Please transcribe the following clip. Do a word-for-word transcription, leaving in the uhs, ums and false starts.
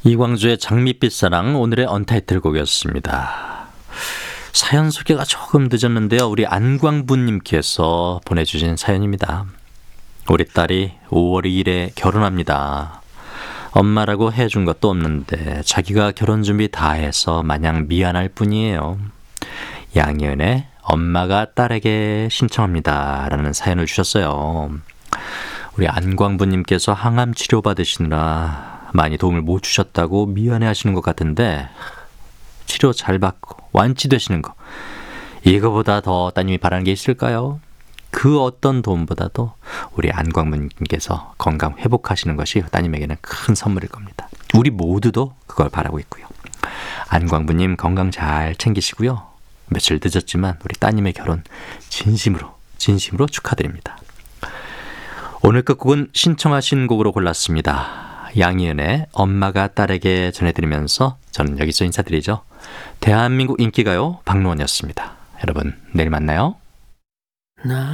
이광주의 장밋빛 사랑, 오늘의 언타이틀 곡이었습니다. 사연 소개가 조금 늦었는데요. 우리 안광부님께서 보내주신 사연입니다. 우리 딸이 오월 이일에 결혼합니다. 엄마라고 해준 것도 없는데 자기가 결혼 준비 다 해서 마냥 미안할 뿐이에요. 양희은의 엄마가 딸에게 신청합니다 라는 사연을 주셨어요. 우리 안광부님께서 항암 치료 받으시느라 많이 도움을 못 주셨다고 미안해 하시는 것 같은데, 치료 잘 받고 완치되시는 거, 이거보다 더 따님이 바라는 게 있을까요? 그 어떤 도움보다도 우리 안광부님께서 건강 회복하시는 것이 따님에게는 큰 선물일 겁니다. 우리 모두도 그걸 바라고 있고요. 안광부님 건강 잘 챙기시고요. 며칠 늦었지만 우리 따님의 결혼 진심으로 진심으로 축하드립니다. 오늘 끝곡은 신청하신 곡으로 골랐습니다. 양희은의 엄마가 딸에게 전해드리면서 저는 여기서 인사드리죠. 대한민국 인기가요 박노원이었습니다. 여러분 내일 만나요.